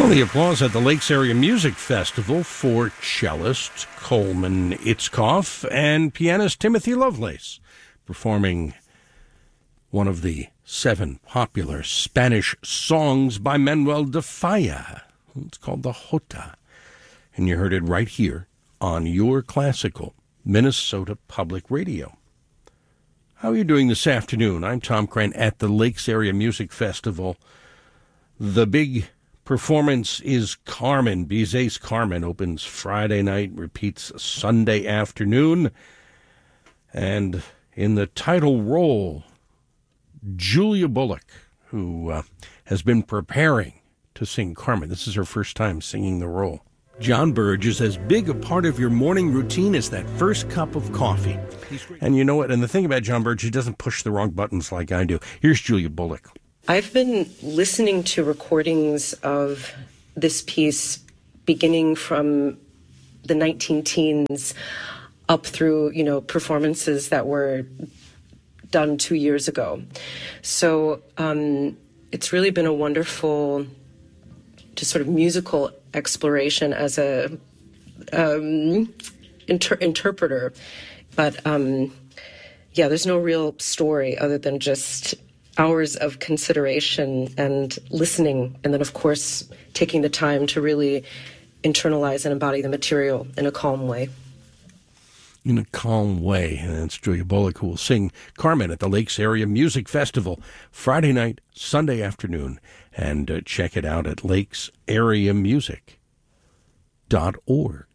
Well, the applause at the Lakes Area Music Festival for cellist Coleman Itzkoff and pianist Timothy Lovelace performing one of the 7 popular Spanish songs by Manuel de Falla. It's called the Jota. And you heard it right here on your classical Minnesota Public Radio. How are you doing this afternoon? I'm Tom Crane at the Lakes Area Music Festival. The big performance is Carmen. Bizet's Carmen opens Friday night, repeats Sunday afternoon. And in the title role, Julia Bullock, who has been preparing to sing Carmen. This is her first time singing the role. John Burge is as big a part of your morning routine as that first cup of coffee. And you know what? And the thing about John Burge, he doesn't push the wrong buttons like I do. Here's Julia Bullock. I've been listening to recordings of this piece beginning from the 19-teens up through, performances that were done 2 years ago. So it's really been a wonderful just sort of musical exploration as a interpreter. But there's no real story other than just hours of consideration and listening, and then, of course, taking the time to really internalize and embody the material in a calm way. In a calm way. And it's Julia Bullock who will sing Carmen at the Lakes Area Music Festival Friday night, Sunday afternoon. And check it out at lakesareamusic.org.